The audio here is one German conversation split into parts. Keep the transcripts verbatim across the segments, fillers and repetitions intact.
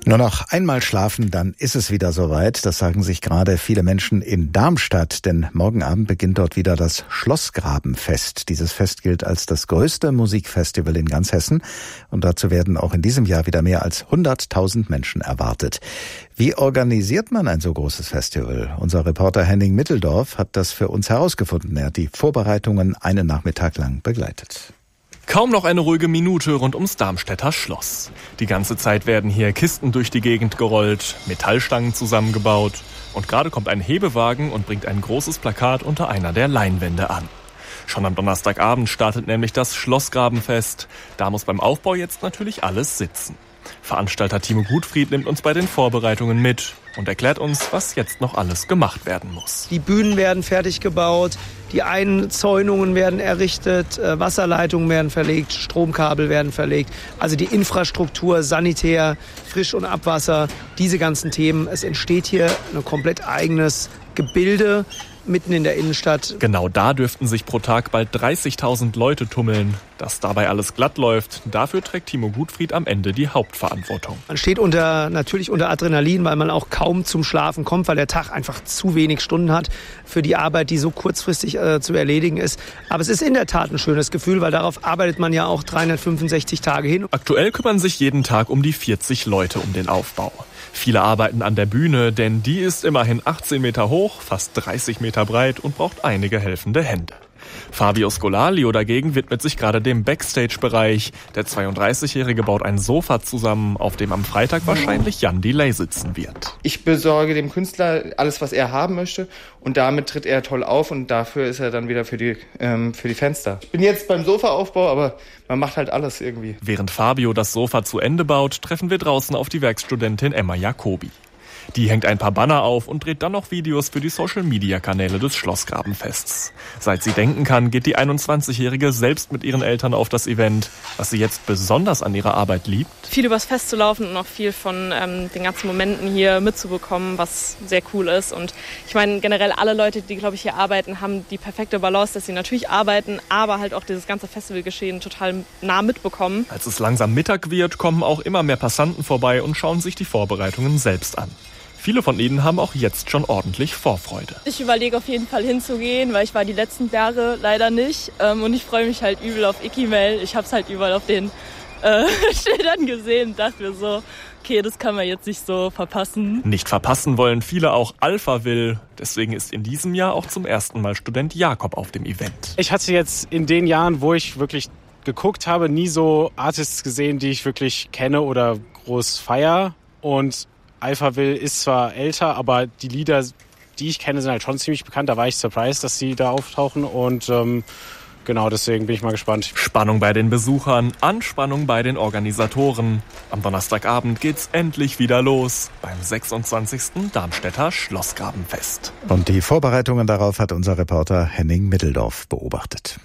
Nur noch einmal schlafen, dann ist es wieder soweit. Das sagen sich gerade viele Menschen in Darmstadt, denn morgen Abend beginnt dort wieder das Schlossgrabenfest. Dieses Fest gilt als das größte Musikfestival in ganz Hessen und dazu werden auch in diesem Jahr wieder mehr als hunderttausend Menschen erwartet. Wie organisiert man ein so großes Festival? Unser Reporter Henning Mitteldorf hat das für uns herausgefunden. Er hat die Vorbereitungen einen Nachmittag lang begleitet. Kaum noch eine ruhige Minute rund ums Darmstädter Schloss. Die ganze Zeit werden hier Kisten durch die Gegend gerollt, Metallstangen zusammengebaut und gerade kommt ein Hebewagen und bringt ein großes Plakat unter einer der Leinwände an. Schon am Donnerstagabend startet nämlich das Schlossgrabenfest. Da muss beim Aufbau jetzt natürlich alles sitzen. Veranstalter Timo Gutfried nimmt uns bei den Vorbereitungen mit und erklärt uns, was jetzt noch alles gemacht werden muss. Die Bühnen werden fertig gebaut, die Einzäunungen werden errichtet, Wasserleitungen werden verlegt, Stromkabel werden verlegt. Also die Infrastruktur, Sanitär, Frisch- und Abwasser, diese ganzen Themen. Es entsteht hier ein komplett eigenes Gebilde mitten in der Innenstadt. Genau da dürften sich pro Tag bald dreißigtausend Leute tummeln. Dass dabei alles glatt läuft, dafür trägt Timo Gutfried am Ende die Hauptverantwortung. Man steht unter, natürlich unter Adrenalin, weil man auch kaum zum Schlafen kommt, weil der Tag einfach zu wenig Stunden hat für die Arbeit, die so kurzfristig äh, zu erledigen ist. Aber es ist in der Tat ein schönes Gefühl, weil darauf arbeitet man ja auch dreihundertfünfundsechzig Tage hin. Aktuell kümmern sich jeden Tag um die vierzig Leute um den Aufbau. Viele arbeiten an der Bühne, denn die ist immerhin achtzehn Meter hoch, fast dreißig Meter breit und braucht einige helfende Hände. Fabio Scolalio dagegen widmet sich gerade dem Backstage-Bereich. Der zweiunddreißigjährige baut ein Sofa zusammen, auf dem am Freitag wahrscheinlich Jan Delay sitzen wird. Ich besorge dem Künstler alles, was er haben möchte und damit tritt er toll auf und dafür ist er dann wieder für die, ähm, für die Fenster. Ich bin jetzt beim Sofaaufbau, aber man macht halt alles irgendwie. Während Fabio das Sofa zu Ende baut, treffen wir draußen auf die Werkstudentin Emma Jacobi. Die hängt ein paar Banner auf und dreht dann noch Videos für die Social-Media-Kanäle des Schlossgrabenfests. Seit sie denken kann, geht die einundzwanzigjährige selbst mit ihren Eltern auf das Event. Was sie jetzt besonders an ihrer Arbeit liebt: viel übers Fest zu laufen und auch viel von ähm, den ganzen Momenten hier mitzubekommen, was sehr cool ist. Und ich meine, generell alle Leute, die, glaube ich, hier arbeiten, haben die perfekte Balance, dass sie natürlich arbeiten, aber halt auch dieses ganze Festivalgeschehen total nah mitbekommen. Als es langsam Mittag wird, kommen auch immer mehr Passanten vorbei und schauen sich die Vorbereitungen selbst an. Viele von ihnen haben auch jetzt schon ordentlich Vorfreude. Ich überlege auf jeden Fall hinzugehen, weil ich war die letzten Jahre leider nicht. Ähm, und ich freue mich halt übel auf Ikimel. Ich habe es halt überall auf den äh, Schildern gesehen und dachte mir so, okay, das kann man jetzt nicht so verpassen. Nicht verpassen wollen viele auch Alphaville. Deswegen ist in diesem Jahr auch zum ersten Mal Student Jakob auf dem Event. Ich hatte jetzt in den Jahren, wo ich wirklich geguckt habe, nie so Artists gesehen, die ich wirklich kenne oder groß feier. Und Alphaville ist zwar älter, aber die Lieder, die ich kenne, sind halt schon ziemlich bekannt. Da war ich surprised, dass sie da auftauchen und ähm, genau, deswegen bin ich mal gespannt. Spannung bei den Besuchern, Anspannung bei den Organisatoren. Am Donnerstagabend geht's endlich wieder los beim sechsundzwanzigsten Darmstädter Schlossgrabenfest. Und die Vorbereitungen darauf hat unser Reporter Henning Mitteldorf beobachtet.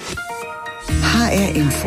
H R Info.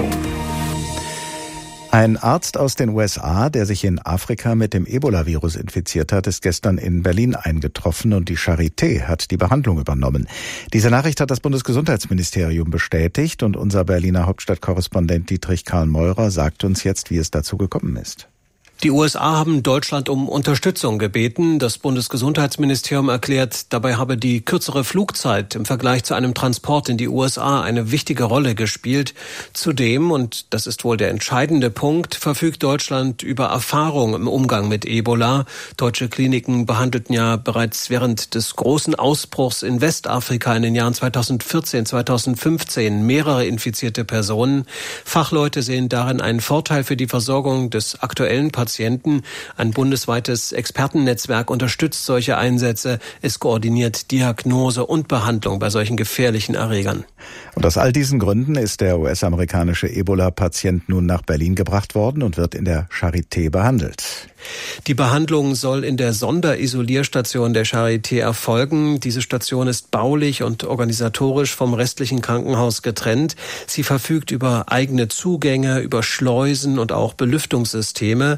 Ein Arzt aus den U S A, der sich in Afrika mit dem Ebola-Virus infiziert hat, ist gestern in Berlin eingetroffen und die Charité hat die Behandlung übernommen. Diese Nachricht hat das Bundesgesundheitsministerium bestätigt und unser Berliner Hauptstadtkorrespondent Dietrich Karl Meurer sagt uns jetzt, wie es dazu gekommen ist. Die U S A haben Deutschland um Unterstützung gebeten. Das Bundesgesundheitsministerium erklärt, dabei habe die kürzere Flugzeit im Vergleich zu einem Transport in die U S A eine wichtige Rolle gespielt. Zudem, und das ist wohl der entscheidende Punkt, verfügt Deutschland über Erfahrung im Umgang mit Ebola. Deutsche Kliniken behandelten ja bereits während des großen Ausbruchs in Westafrika in den Jahren zweitausendvierzehn, zweitausendfünfzehn mehrere infizierte Personen. Fachleute sehen darin einen Vorteil für die Versorgung des aktuellen Patienten. Patienten. Ein bundesweites Expertennetzwerk unterstützt solche Einsätze. Es koordiniert Diagnose und Behandlung bei solchen gefährlichen Erregern. Und aus all diesen Gründen ist der U S-amerikanische Ebola-Patient nun nach Berlin gebracht worden und wird in der Charité behandelt. Die Behandlung soll in der Sonderisolierstation der Charité erfolgen. Diese Station ist baulich und organisatorisch vom restlichen Krankenhaus getrennt. Sie verfügt über eigene Zugänge, über Schleusen und auch Belüftungssysteme.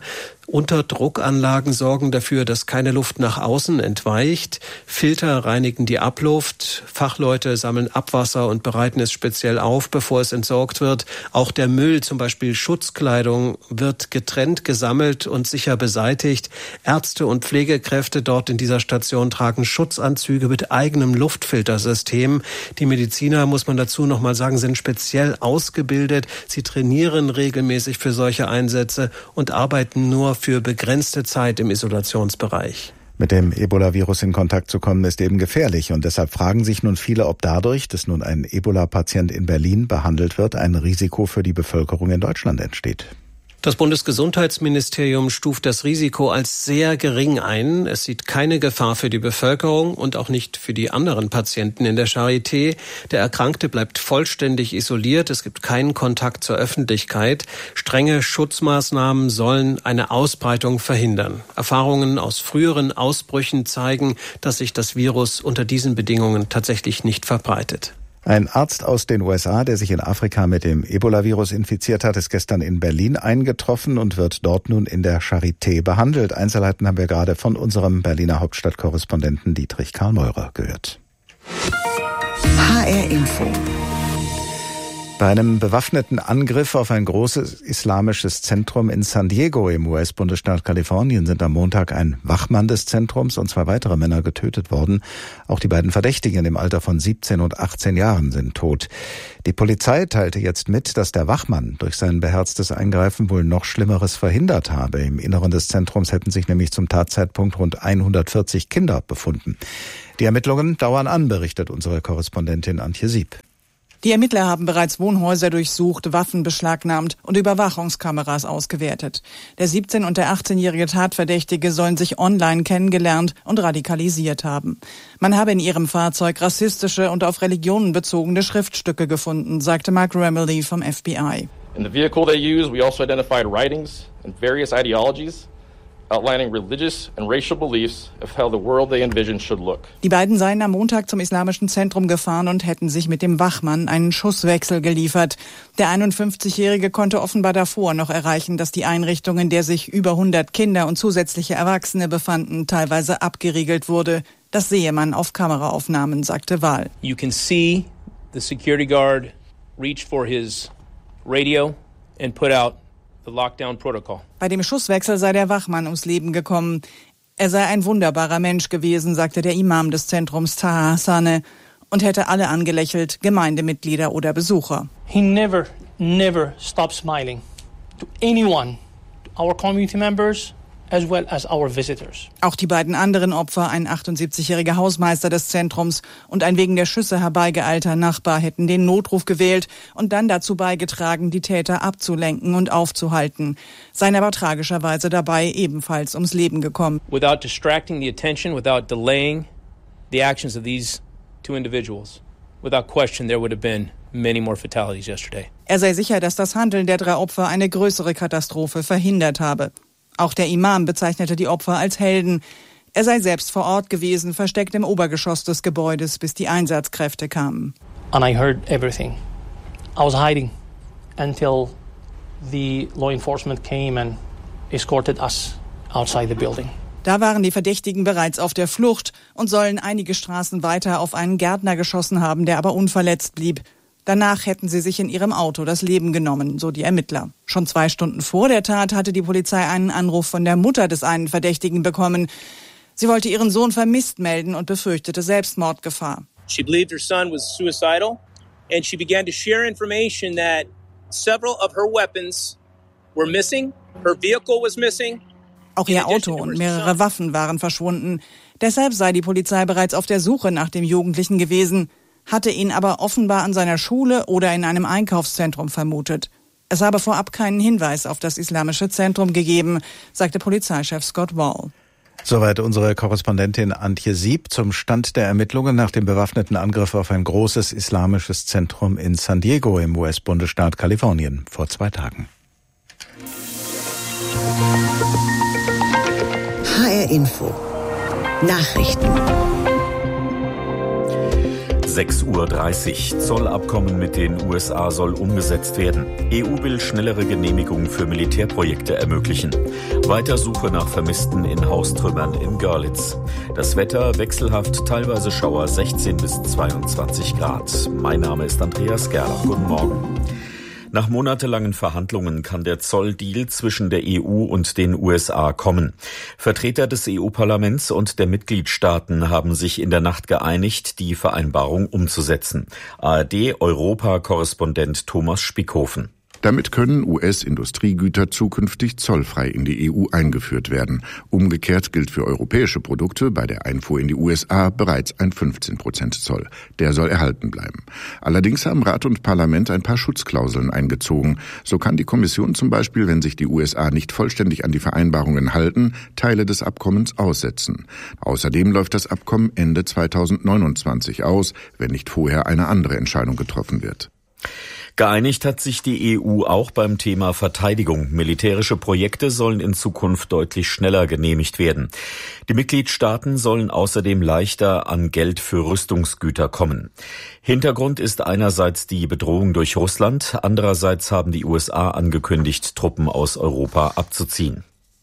Unterdruckanlagen sorgen dafür, dass keine Luft nach außen entweicht. Filter reinigen die Abluft. Fachleute sammeln Abwasser und bereiten es speziell auf, bevor es entsorgt wird. Auch der Müll, zum Beispiel Schutzkleidung, wird getrennt gesammelt und sicher beseitigt. Ärzte und Pflegekräfte dort in dieser Station tragen Schutzanzüge mit eigenem Luftfiltersystem. Die Mediziner, muss man dazu noch mal sagen, sind speziell ausgebildet. Sie trainieren regelmäßig für solche Einsätze und arbeiten nur für begrenzte Zeit im Isolationsbereich. Mit dem Ebola-Virus in Kontakt zu kommen, ist eben gefährlich. Und deshalb fragen sich nun viele, ob dadurch, dass nun ein Ebola-Patient in Berlin behandelt wird, ein Risiko für die Bevölkerung in Deutschland entsteht. Das Bundesgesundheitsministerium stuft das Risiko als sehr gering ein. Es sieht keine Gefahr für die Bevölkerung und auch nicht für die anderen Patienten in der Charité. Der Erkrankte bleibt vollständig isoliert. Es gibt keinen Kontakt zur Öffentlichkeit. Strenge Schutzmaßnahmen sollen eine Ausbreitung verhindern. Erfahrungen aus früheren Ausbrüchen zeigen, dass sich das Virus unter diesen Bedingungen tatsächlich nicht verbreitet. Ein Arzt aus den U S A, der sich in Afrika mit dem Ebola-Virus infiziert hat, ist gestern in Berlin eingetroffen und wird dort nun in der Charité behandelt. Einzelheiten haben wir gerade von unserem Berliner Hauptstadtkorrespondenten Dietrich Karl Meurer gehört. H R Info. Bei einem bewaffneten Angriff auf ein großes islamisches Zentrum in San Diego im U S-Bundesstaat Kalifornien sind am Montag ein Wachmann des Zentrums und zwei weitere Männer getötet worden. Auch die beiden Verdächtigen im Alter von siebzehn und achtzehn Jahren sind tot. Die Polizei teilte jetzt mit, dass der Wachmann durch sein beherztes Eingreifen wohl noch Schlimmeres verhindert habe. Im Inneren des Zentrums hätten sich nämlich zum Tatzeitpunkt rund hundertvierzig Kinder befunden. Die Ermittlungen dauern an, berichtet unsere Korrespondentin Antje Sieb. Die Ermittler haben bereits Wohnhäuser durchsucht, Waffen beschlagnahmt und Überwachungskameras ausgewertet. Der siebzehn- und der achtzehnjährige Tatverdächtige sollen sich online kennengelernt und radikalisiert haben. Man habe in ihrem Fahrzeug rassistische und auf Religionen bezogene Schriftstücke gefunden, sagte Mark Remley vom F B I. In the vehicle they used, we also identified writings and various ideologies outlining religious and racial beliefs of how the world they envisioned should look. Die beiden seien am Montag zum Islamischen Zentrum gefahren und hätten sich mit dem Wachmann einen Schusswechsel geliefert. Der einundfünfzigjährige konnte offenbar davor noch erreichen, dass die Einrichtung, in der sich über hundert Kinder und zusätzliche Erwachsene befanden, teilweise abgeriegelt wurde. Das sehe man auf Kameraaufnahmen, sagte Wahl. You can see the security guard reach for his radio and put out the lockdown protocol. Bei dem Schusswechsel sei der Wachmann ums Leben gekommen. Er sei ein wunderbarer Mensch gewesen, sagte der Imam des Zentrums Taha Hassaneh und hätte alle angelächelt, Gemeindemitglieder oder Besucher. He never, never stopped smiling to anyone, to our community members as well as our visitors. Auch die beiden anderen Opfer, ein achtundsiebzigjähriger Hausmeister des Zentrums und ein wegen der Schüsse herbeigeeilter Nachbar, hätten den Notruf gewählt und dann dazu beigetragen, die Täter abzulenken und aufzuhalten. Seien aber tragischerweise dabei ebenfalls ums Leben gekommen. Without distracting the attention, without delaying the actions of these two individuals, without question there would have been many more fatalities yesterday. Er sei sicher, dass das Handeln der drei Opfer eine größere Katastrophe verhindert habe. Auch der Imam bezeichnete die Opfer als Helden. Er sei selbst vor Ort gewesen, versteckt im Obergeschoss des Gebäudes, bis die Einsatzkräfte kamen. And I heard everything. I was hiding until the law enforcement came and escorted us outside the building. Da waren die Verdächtigen bereits auf der Flucht und sollen einige Straßen weiter auf einen Gärtner geschossen haben, der aber unverletzt blieb. Danach hätten sie sich in ihrem Auto das Leben genommen, so die Ermittler. Schon zwei Stunden vor der Tat hatte die Polizei einen Anruf von der Mutter des einen Verdächtigen bekommen. Sie wollte ihren Sohn vermisst melden und befürchtete Selbstmordgefahr. She believed her son was suicidal and she began to share information that several of her weapons were missing, her vehicle was missing. Auch ihr Auto und mehrere Waffen waren verschwunden. Deshalb sei die Polizei bereits auf der Suche nach dem Jugendlichen gewesen, hatte ihn aber offenbar an seiner Schule oder in einem Einkaufszentrum vermutet. Es habe vorab keinen Hinweis auf das Islamische Zentrum gegeben, sagte Polizeichef Scott Wall. Soweit unsere Korrespondentin Antje Sieb zum Stand der Ermittlungen nach dem bewaffneten Angriff auf ein großes islamisches Zentrum in San Diego im U S-Bundesstaat Kalifornien vor zwei Tagen. H R Info. Nachrichten. sechs Uhr dreißig. Zollabkommen mit den U S A soll umgesetzt werden. E U will schnellere Genehmigungen für Militärprojekte ermöglichen. Weiter Suche nach Vermissten in Haustrümmern in Görlitz. Das Wetter wechselhaft, teilweise Schauer, sechzehn bis zweiundzwanzig Grad. Mein Name ist Andreas Gerlach. Guten Morgen. Nach monatelangen Verhandlungen kann der Zolldeal zwischen der E U und den U S A kommen. Vertreter des E U-Parlaments und der Mitgliedstaaten haben sich in der Nacht geeinigt, die Vereinbarung umzusetzen. A R D-Europa-Korrespondent Thomas Spickhofen. Damit können U S-Industriegüter zukünftig zollfrei in die E U eingeführt werden. Umgekehrt gilt für europäische Produkte bei der Einfuhr in die U S A bereits ein fünfzehn Prozent Zoll. Der soll erhalten bleiben. Allerdings haben Rat und Parlament ein paar Schutzklauseln eingezogen. So kann die Kommission zum Beispiel, wenn sich die U S A nicht vollständig an die Vereinbarungen halten, Teile des Abkommens aussetzen. Außerdem läuft das Abkommen Ende zweitausendneunundzwanzig aus, wenn nicht vorher eine andere Entscheidung getroffen wird. Geeinigt hat sich die E U auch beim Thema Verteidigung. Militärische Projekte sollen in Zukunft deutlich schneller genehmigt werden. Die Mitgliedstaaten sollen außerdem leichter an Geld für Rüstungsgüter kommen. Hintergrund ist einerseits die Bedrohung durch Russland, andererseits haben die U S A angekündigt, Truppen aus Europa abzuziehen.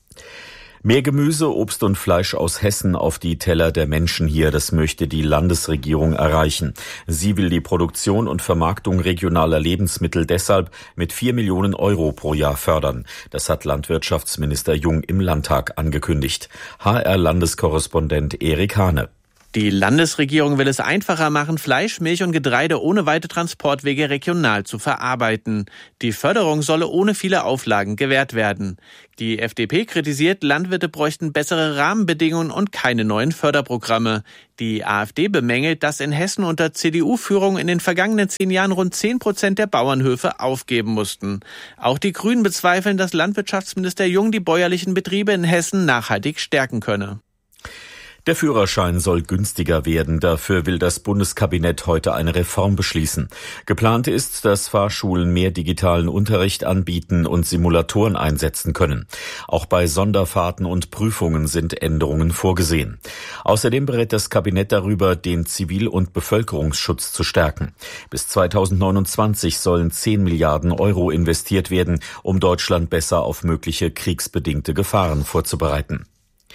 Mehr Gemüse, Obst und Fleisch aus Hessen auf die Teller der Menschen hier, das möchte die Landesregierung erreichen. Sie will die Produktion und Vermarktung regionaler Lebensmittel deshalb mit vier Millionen Euro pro Jahr fördern. Das hat Landwirtschaftsminister Jung im Landtag angekündigt. H R-Landeskorrespondent Erik Hane. Die Landesregierung will es einfacher machen, Fleisch, Milch und Getreide ohne weite Transportwege regional zu verarbeiten. Die Förderung solle ohne viele Auflagen gewährt werden. Die F D P kritisiert, Landwirte bräuchten bessere Rahmenbedingungen und keine neuen Förderprogramme. Die A f D bemängelt, dass in Hessen unter C D U-Führung in den vergangenen zehn Jahren rund zehn Prozent der Bauernhöfe aufgeben mussten. Auch die Grünen bezweifeln, dass Landwirtschaftsminister Jung die bäuerlichen Betriebe in Hessen nachhaltig stärken könne. Der Führerschein soll günstiger werden. Dafür will das Bundeskabinett heute eine Reform beschließen. Geplant ist, dass Fahrschulen mehr digitalen Unterricht anbieten und Simulatoren einsetzen können. Auch bei Sonderfahrten und Prüfungen sind Änderungen vorgesehen. Außerdem berät das Kabinett darüber, den Zivil- und Bevölkerungsschutz zu stärken. Bis zweitausendneunundzwanzig sollen zehn Milliarden Euro investiert werden, um Deutschland besser auf mögliche kriegsbedingte Gefahren vorzubereiten.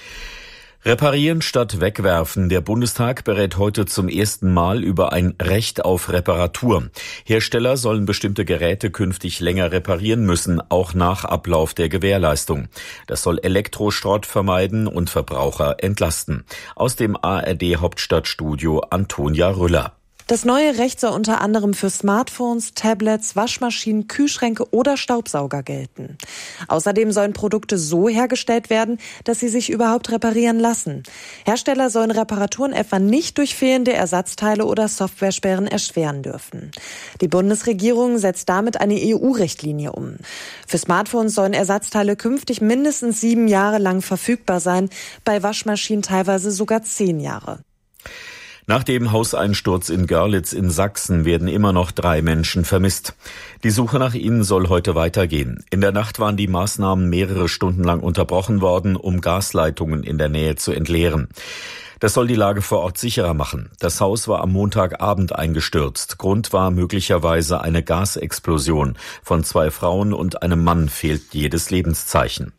Reparieren statt wegwerfen. Der Bundestag berät heute zum ersten Mal über ein Recht auf Reparatur. Hersteller sollen bestimmte Geräte künftig länger reparieren müssen, auch nach Ablauf der Gewährleistung. Das soll Elektroschrott vermeiden und Verbraucher entlasten. Aus dem A R D-Hauptstadtstudio Antonia Rüller. Das neue Recht soll unter anderem für Smartphones, Tablets, Waschmaschinen, Kühlschränke oder Staubsauger gelten. Außerdem sollen Produkte so hergestellt werden, dass sie sich überhaupt reparieren lassen. Hersteller sollen Reparaturen etwa nicht durch fehlende Ersatzteile oder Softwaresperren erschweren dürfen. Die Bundesregierung setzt damit eine E U-Richtlinie um. Für Smartphones sollen Ersatzteile künftig mindestens sieben Jahre lang verfügbar sein, bei Waschmaschinen teilweise sogar zehn Jahre. Nach dem Hauseinsturz in Görlitz in Sachsen werden immer noch drei Menschen vermisst. Die Suche nach ihnen soll heute weitergehen. In der Nacht waren die Maßnahmen mehrere Stunden lang unterbrochen worden, um Gasleitungen in der Nähe zu entleeren. Das soll die Lage vor Ort sicherer machen. Das Haus war am Montagabend eingestürzt. Grund war möglicherweise eine Gasexplosion. Von zwei Frauen und einem Mann fehlt jedes Lebenszeichen.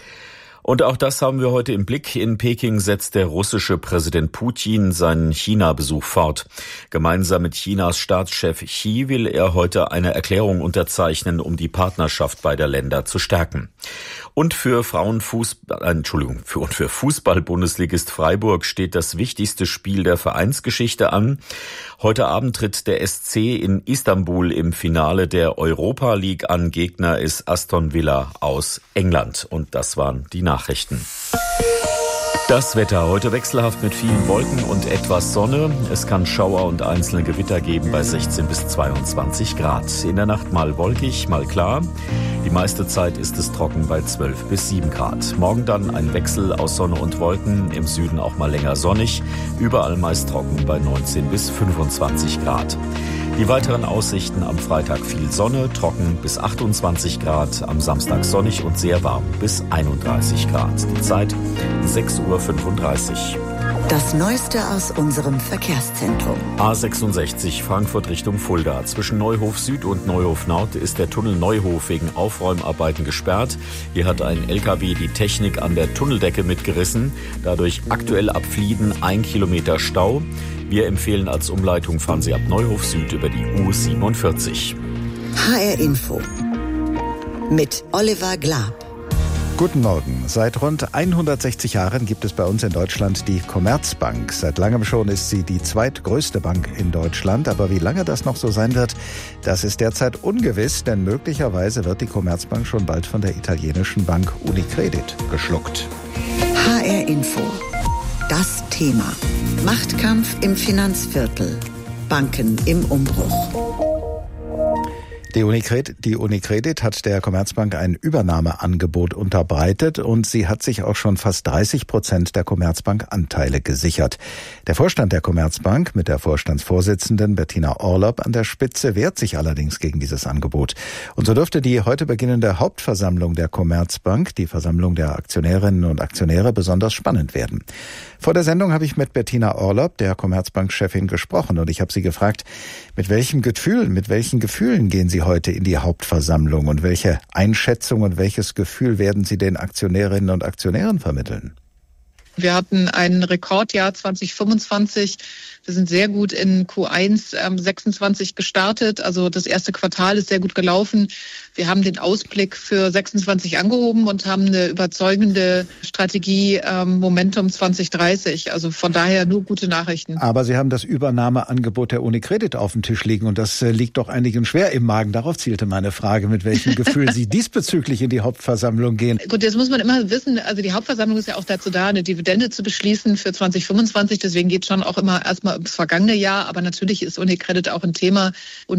Und auch das haben wir heute im Blick. In Peking setzt der russische Präsident Putin seinen China-Besuch fort. Gemeinsam mit Chinas Staatschef Xi will er heute eine Erklärung unterzeichnen, um die Partnerschaft beider Länder zu stärken. Und für Frauenfußball, Entschuldigung, für, und für Fußball-Bundesligist Freiburg steht das wichtigste Spiel der Vereinsgeschichte an. Heute Abend tritt der S C in Istanbul im Finale der Europa League an. Gegner ist Aston Villa aus England. Und das waren die Nachrichten. Das Wetter heute wechselhaft mit vielen Wolken und etwas Sonne. Es kann Schauer und einzelne Gewitter geben bei sechzehn bis zweiundzwanzig Grad. In der Nacht mal wolkig, mal klar. Die meiste Zeit ist es trocken bei zwölf bis sieben Grad. Morgen dann ein Wechsel aus Sonne und Wolken. Im Süden auch mal länger sonnig. Überall meist trocken bei neunzehn bis fünfundzwanzig Grad. Die weiteren Aussichten: am Freitag viel Sonne, trocken bis achtundzwanzig Grad, am Samstag sonnig und sehr warm bis einunddreißig Grad. Die Zeit sechs Uhr fünfunddreißig. Das Neueste aus unserem Verkehrszentrum. A sechsundsechzig Frankfurt Richtung Fulda. Zwischen Neuhof Süd und Neuhof Nord ist der Tunnel Neuhof wegen Aufräumarbeiten gesperrt. Hier hat ein L K W die Technik an der Tunneldecke mitgerissen. Dadurch aktuell ab Flieden ein Kilometer Stau. Wir empfehlen als Umleitung, fahren Sie ab Neuhof Süd über die U siebenundvierzig. H R Info mit Oliver Glab. Guten Morgen. Seit rund hundertsechzig Jahren gibt es bei uns in Deutschland die Commerzbank. Seit langem schon ist sie die zweitgrößte Bank in Deutschland. Aber wie lange das noch so sein wird, das ist derzeit ungewiss, denn möglicherweise wird die Commerzbank schon bald von der italienischen Bank Unicredit geschluckt. H R Info. Das Thema. Machtkampf im Finanzviertel. Banken im Umbruch. Die Unicredit, die Unicredit hat der Commerzbank ein Übernahmeangebot unterbreitet und sie hat sich auch schon fast dreißig Prozent der Commerzbank-Anteile gesichert. Der Vorstand der Commerzbank mit der Vorstandsvorsitzenden Bettina Orlopp an der Spitze wehrt sich allerdings gegen dieses Angebot. Und so dürfte die heute beginnende Hauptversammlung der Commerzbank, die Versammlung der Aktionärinnen und Aktionäre, besonders spannend werden. Vor der Sendung habe ich mit Bettina Orlopp, der Commerzbank-Chefin, gesprochen und ich habe sie gefragt, mit welchem Gefühl, mit welchen Gefühlen gehen Sie heute in die Hauptversammlung und welche Einschätzung und welches Gefühl werden Sie den Aktionärinnen und Aktionären vermitteln? Wir hatten ein Rekordjahr zwanzig fünfundzwanzig. Wir sind sehr gut in Q eins ähm, sechsundzwanzig gestartet. Also das erste Quartal ist sehr gut gelaufen. Wir haben den Ausblick für sechsundzwanzig angehoben und haben eine überzeugende Strategie ähm, Momentum zwanzig dreißig. Also von daher nur gute Nachrichten. Aber Sie haben das Übernahmeangebot der Unicredit auf dem Tisch liegen und das äh, liegt doch einigen schwer im Magen. Darauf zielte meine Frage, mit welchem Gefühl Sie diesbezüglich in die Hauptversammlung gehen. Gut, jetzt muss man immer wissen, also die Hauptversammlung ist ja auch dazu da, eine Dividende zu beschließen für zwanzig fünfundzwanzig. Deswegen geht es schon auch immer erstmal ums vergangene Jahr. Aber natürlich ist Unicredit auch ein Thema. Und